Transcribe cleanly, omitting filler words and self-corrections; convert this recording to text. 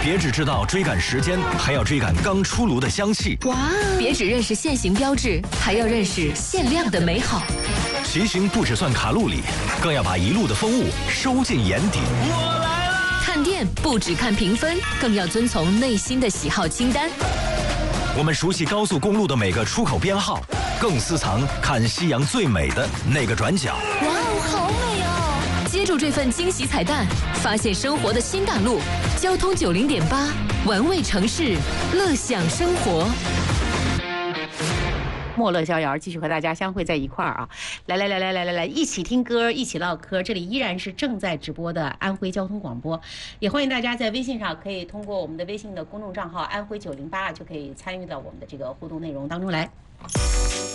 别只知道追赶时间，还要追赶刚出炉的香气。 哇！别只认识限行标志，还要认识限量的美好。 骑行不只算卡路里，更要把一路的风物收进眼底。 我来了！ 看店不只看评分，更要遵从内心的喜好清单。 我们熟悉高速公路的每个出口编号，更私藏看夕阳最美的那个转角。 哇哦，好美哦！接住这份惊喜彩蛋，发现生活的新大陆。交通90.8，玩味城市，乐享生活。 莫乐逍遥继续和大家相会在一块儿啊！来，一起听歌，一起唠嗑。这里依然是正在直播的安徽交通广播，也欢迎大家在微信上可以通过我们的微信的公众账号安徽908就可以参与到我们的这个互动内容当中来。